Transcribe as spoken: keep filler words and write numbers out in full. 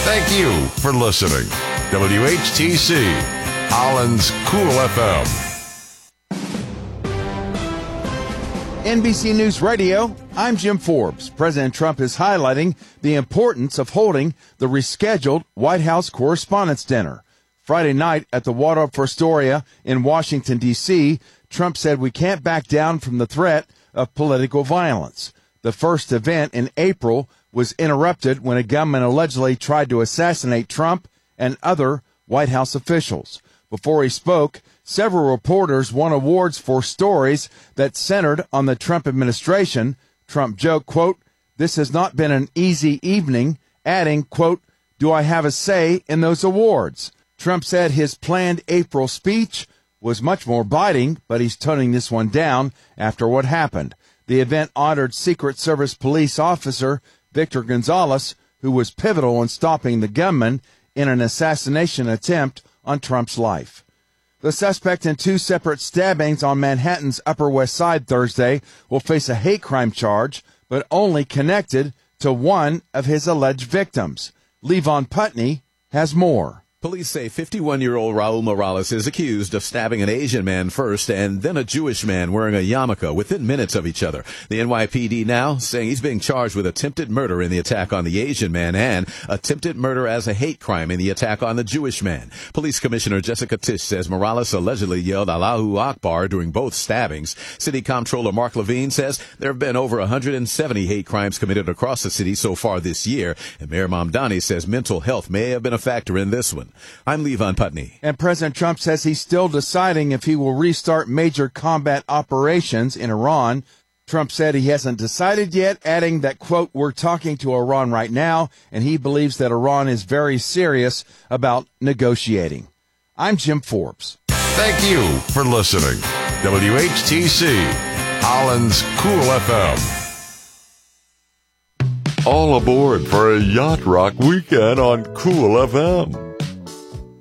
Thank you for listening. W H T C, Holland's Cool F M. N B C News Radio, I'm Jim Forbes. President Trump is highlighting the importance of holding the rescheduled White House Correspondents' Dinner. Friday night at the Waldorf Astoria in Washington, D C, Trump said we can't back down from the threat of political violence. The first event in April was interrupted when a gunman allegedly tried to assassinate Trump and other White House officials. Before he spoke, several reporters won awards for stories that centered on the Trump administration. Trump joked, quote, "This has not been an easy evening," adding, quote, "Do I have a say in those awards?" Trump said his planned April speech was much more biting, but he's toning this one down after what happened. The event honored Secret Service police officer Victor Gonzalez, who was pivotal in stopping the gunman in an assassination attempt on Trump's life. The suspect in two separate stabbings on Manhattan's Upper West Side Thursday will face a hate crime charge, but only connected to one of his alleged victims. Levon Putney has more. Police say fifty-one-year-old Raul Morales is accused of stabbing an Asian man first and then a Jewish man wearing a yarmulke within minutes of each other. The N Y P D now saying he's being charged with attempted murder in the attack on the Asian man and attempted murder as a hate crime in the attack on the Jewish man. Police Commissioner Jessica Tisch says Morales allegedly yelled Allahu Akbar during both stabbings. City Comptroller Mark Levine says there have been over one hundred seventy hate crimes committed across the city so far this year, and Mayor Mamdani says mental health may have been a factor in this one. I'm Levon Putney. And President Trump says he's still deciding if he will restart major combat operations in Iran. Trump said he hasn't decided yet, adding that, quote, "We're talking to Iran right now, and he believes that Iran is very serious about negotiating." I'm Jim Forbes. Thank you for listening. W H T C, Holland's Cool F M. All aboard for a Yacht Rock weekend on Cool F M.